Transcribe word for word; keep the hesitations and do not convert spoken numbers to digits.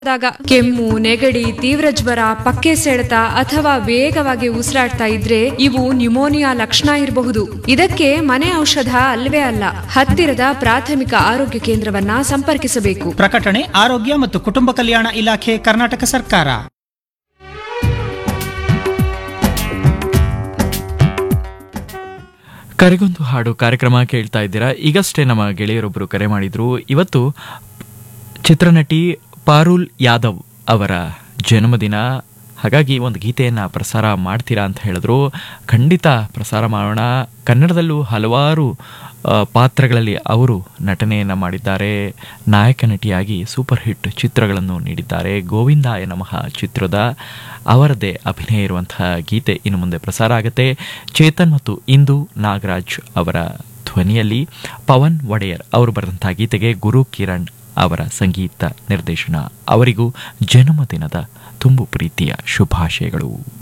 ದಾಗ ಕೆಮ್ಮು, ನೆಗಡಿ, ತೀವ್ರ ಜ್ವರ, ಪಕ್ಕೆ ಸೆಳೆತ ಅಥವಾ ವೇಗವಾಗಿ ಉಸಿರಾಡ್ತಾ ಇದ್ರೆ ಇವು ನ್ಯುಮೋನಿಯಾ ಲಕ್ಷಣ ಇರಬಹುದು. ಇದಕ್ಕೆ ಮನೆ ಔಷಧ ಅಲ್ವೇ ಅಲ್ಲ, ಹತ್ತಿರದ ಪ್ರಾಥಮಿಕ ಆರೋಗ್ಯ ಕೇಂದ್ರವನ್ನ ಸಂಪರ್ಕಿಸಬೇಕು. ಪ್ರಕಟಣೆ ಆರೋಗ್ಯ ಮತ್ತು ಕುಟುಂಬ ಕಲ್ಯಾಣ ಇಲಾಖೆ, ಕರ್ನಾಟಕ ಸರ್ಕಾರ. ಕರೆಗೊಂದು ಹಾಡು ಕಾರ್ಯಕ್ರಮ ಕೇಳ್ತಾ ಇದ್ದೀರಾ. ಈಗಷ್ಟೇ ನಮ್ಮ ಗೆಳೆಯರೊಬ್ಬರು ಕರೆ ಮಾಡಿದ್ರು. ಇವತ್ತು ಚಿತ್ರನಟಿ ಪಾರುಲ್ ಯಾದವ್ ಅವರ ಜನ್ಮದಿನ, ಹಾಗಾಗಿ ಒಂದು ಗೀತೆಯನ್ನು ಪ್ರಸಾರ ಮಾಡ್ತೀರಾ ಅಂತ ಹೇಳಿದ್ರು. ಖಂಡಿತ ಪ್ರಸಾರ ಮಾಡೋಣ. ಕನ್ನಡದಲ್ಲೂ ಹಲವಾರು ಪಾತ್ರಗಳಲ್ಲಿ ಅವರು ನಟನೆಯನ್ನು ಮಾಡಿದ್ದಾರೆ. ನಾಯಕ ನಟಿಯಾಗಿ ಸೂಪರ್ ಹಿಟ್ ಚಿತ್ರಗಳನ್ನು ನೀಡಿದ್ದಾರೆ. ಗೋವಿಂದಾಯ ನಮಃ ಚಿತ್ರದ ಅವರದೇ ಅಭಿನಯ ಇರುವಂತಹ ಗೀತೆ ಇನ್ನು ಮುಂದೆ ಪ್ರಸಾರ ಆಗುತ್ತೆ. ಚೇತನ್ ಮತ್ತು ಇಂದು ನಾಗರಾಜ್ ಅವರ ಧ್ವನಿಯಲ್ಲಿ ಪವನ್ ಒಡೆಯರ್ ಅವರು ಬರೆದಂತಹ ಗೀತೆಗೆ ಗುರು ಕಿರಣ್ ಅವರ ಸಂಗೀತ ನಿರ್ದೇಶನ. ಅವರಿಗೂ ಜನ್ಮದಿನದ ತುಂಬು ಪ್ರೀತಿಯ ಶುಭಾಶಯಗಳು.